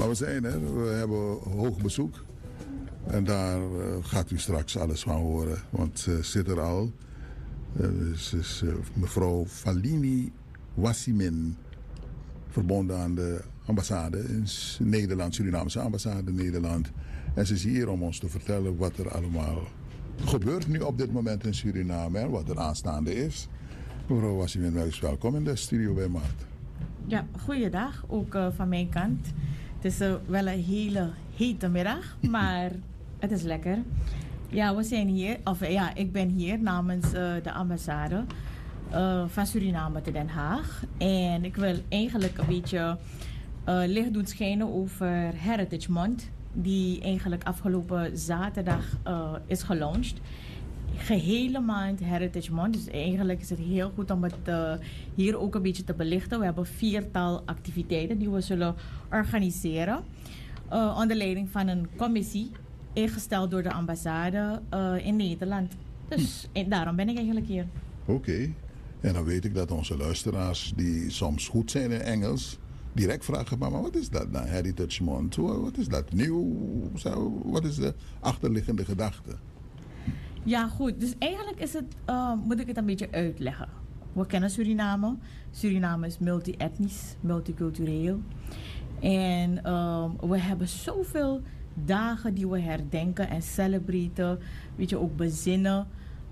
Maar we zijn er, we hebben hoog bezoek. En daar gaat u straks alles van horen. Want ze zit er al. Ze is mevrouw Falini Wassimin. Verbonden aan de ambassade in Nederland, Surinaamse ambassade in Nederland. En ze is hier om ons te vertellen wat er allemaal gebeurt nu op dit moment in Suriname. En wat er aanstaande is. Mevrouw Wassimin, welkom in de studio bij Maarten. Ja, goeiedag. Ook van mijn kant. Het is wel een hele hete middag, maar het is lekker. Ja, we zijn hier, ik ben hier namens de ambassade van Suriname te Den Haag. En ik wil eigenlijk een beetje licht doen schijnen over Heritage Month, die eigenlijk afgelopen zaterdag is gelaunched. Gehele maand Heritage Month. Dus eigenlijk is het heel goed om het hier ook een beetje te belichten. We hebben 4-tal activiteiten die we zullen organiseren. Onder leiding van een commissie ingesteld door de ambassade in Nederland. Dus daarom ben ik eigenlijk hier. Oké. En dan weet ik dat onze luisteraars die soms goed zijn in Engels direct vragen, maar wat is dat nou, Heritage Month? Wat is dat nieuw? Wat is de achterliggende gedachte? Ja, goed. Dus eigenlijk is het, moet ik het een beetje uitleggen. We kennen Suriname. Suriname is multi-etnisch, multicultureel. En we hebben zoveel dagen die we herdenken en celebreren. Weet je, ook bezinnen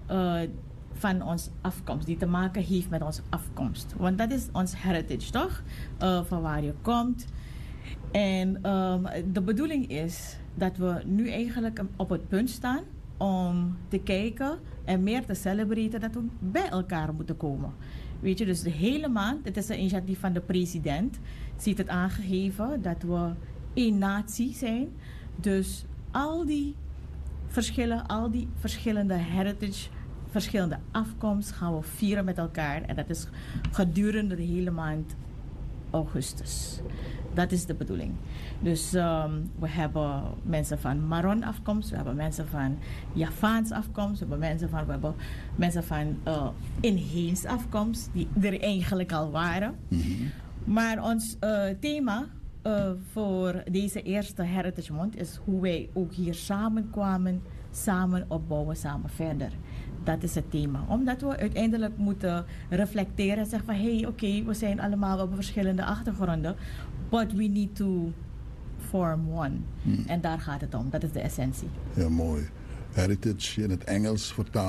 van onze afkomst. Die te maken heeft met onze afkomst. Want dat is ons heritage, toch? Van waar je komt. En de bedoeling is dat we nu eigenlijk op het punt staan om te kijken en meer te celebreren dat we bij elkaar moeten komen. Weet je, dus de hele maand, het is een initiatief van de president, ziet het aangegeven dat we één natie zijn. Dus al die verschillen, al die verschillende heritage, verschillende afkomst gaan we vieren met elkaar. En dat is gedurende de hele maand augustus. Dat is de bedoeling. Dus we hebben mensen van Maron afkomst, we hebben mensen van Javaans afkomst, we hebben mensen van inheems afkomst, die er eigenlijk al waren. Mm-hmm. Maar ons thema voor deze eerste Heritage Month is hoe wij ook hier samenkwamen, samen opbouwen, samen verder. Dat is het thema. Omdat we uiteindelijk moeten reflecteren en zeggen van oké, we zijn allemaal op verschillende achtergronden, but we need to form one. En daar gaat het om. Dat is de essentie. Ja, mooi. Heritage in het Engels vertaald